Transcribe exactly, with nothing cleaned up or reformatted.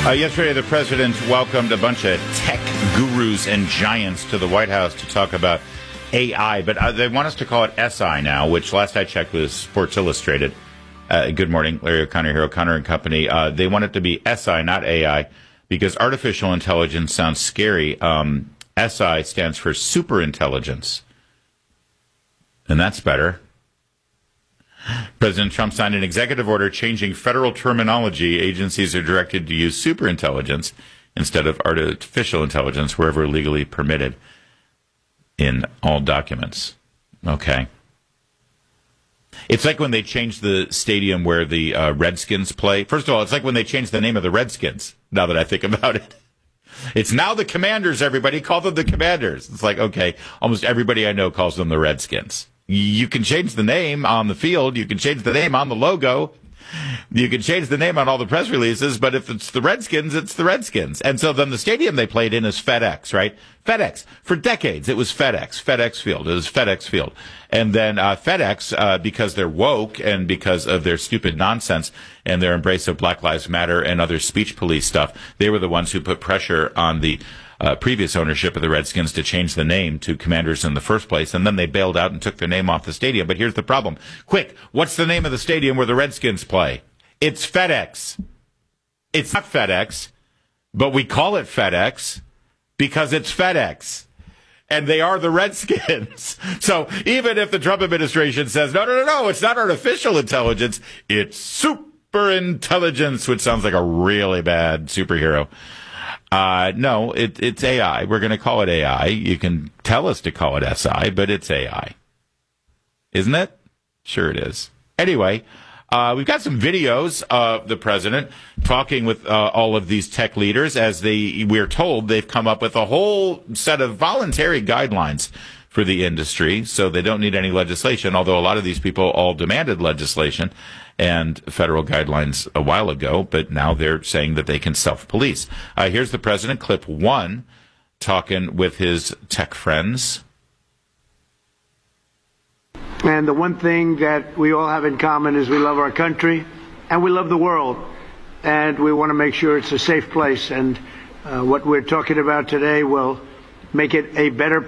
Uh, yesterday, the president welcomed a bunch of tech gurus and giants to the White House to talk about A I, but uh, they want us to call it S I now, which last I checked was Sports Illustrated. Uh, good morning, Larry O'Connor here, O'Connor and Company. Uh, they want it to be S I, not A I, because artificial intelligence sounds scary. Um, S I stands for superintelligence, and that's better. President Trump signed an executive order changing federal terminology. Agencies are directed to use superintelligence instead of artificial intelligence wherever legally permitted in all documents. Okay. It's like when they changed the stadium where the uh, Redskins play. First of all, it's like when they changed the name of the Redskins, now that I think about it. It's now the Commanders, everybody. Call them the Commanders. It's like, okay, almost everybody I know calls them the Redskins. You can change the name on the field. You can change the name on the logo. You can change the name on all the press releases. But if it's the Redskins, it's the Redskins. And so then the stadium they played in is FedEx, right? FedEx. For decades, it was FedEx. FedEx Field. It was FedEx Field. And then uh, FedEx, uh, because they're woke and because of their stupid nonsense and their embrace of Black Lives Matter and other speech police stuff, they were the ones who put pressure on the Uh, previous ownership of the Redskins to change the name to Commanders in the first place, and then they bailed out and took their name off the stadium. But here's the problem. Quick, what's the name of the stadium where the Redskins play? It's FedEx. It's not FedEx, but we call it FedEx because it's FedEx. And they are the Redskins. So even if the Trump administration says, no, no, no, no, it's not artificial intelligence, it's superintelligence, which sounds like a really bad superhero. Uh, no, it, it's A I. We're going to call it A I. You can tell us to call it S I, but it's A I. Isn't it? Sure it is. Anyway, uh, we've got some videos of the president talking with uh, all of these tech leaders as they, we're told they've come up with a whole set of voluntary guidelines for the industry, so they don't need any legislation, although a lot of these people all demanded legislation and federal guidelines a while ago, but now they're saying that they can self-police. Uh, here's the president, clip one, talking with his tech friends. And the one thing that we all have in common is we love our country and we love the world, and we want to make sure it's a safe place. And uh, what we're talking about today will make it a better